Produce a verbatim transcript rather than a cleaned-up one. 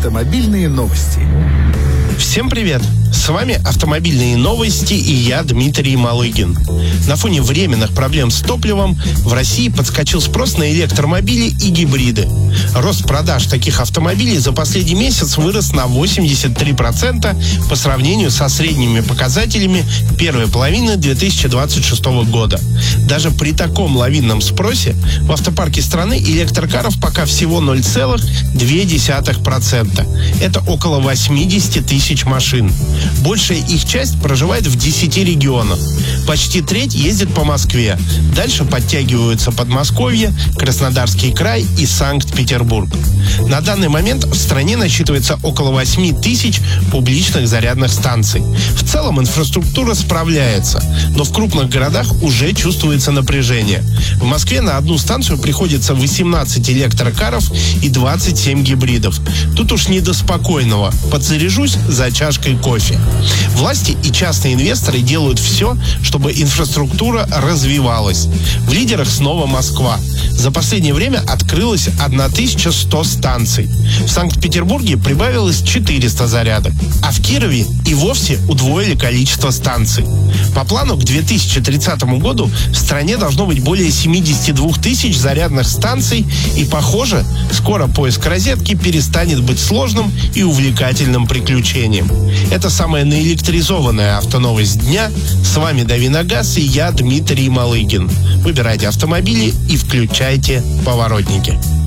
Автомобильные новости. Всем привет! С вами «Автомобильные новости» и я, Дмитрий Малыгин. На фоне временных проблем с топливом в России подскочил спрос на электромобили и гибриды. Рост продаж таких автомобилей за последний месяц вырос на восемьдесят три процента по сравнению со средними показателями первой половины две тысячи двадцать шестого года. Даже при таком лавинном спросе в автопарке страны электрокаров пока всего ноль целых две десятых процента. Это около восемьдесят тысяч машин. Большая их часть проживает в десяти регионах. Почти треть ездит по Москве. Дальше подтягиваются Подмосковье, Краснодарский край и Санкт-Петербург. На данный момент в стране насчитывается около восемь тысяч публичных зарядных станций. В целом инфраструктура справляется, но в крупных городах уже чувствуется напряжение. В Москве на одну станцию приходится восемнадцать электрокаров и двадцать семь гибридов. Тут уж не до спокойного. Подзаряжусь за чашкой кофе. Власти и частные инвесторы делают все, чтобы инфраструктура развивалась. В лидерах снова Москва. За последнее время открылось тысяча сто станций. В Санкт-Петербурге прибавилось четыреста зарядок. А в Кирове и вовсе удвоили количество станций. По плану к две тысячи тридцатому году в стране должно быть более семьдесят два тысяч зарядных станций, и, похоже, скоро поиск розетки перестанет быть сложным и увлекательным приключением. Это самая наэлектризованная автоновость дня. С вами Дави на газ и я, Дмитрий Малыгин. Выбирайте автомобили и включайте поворотники.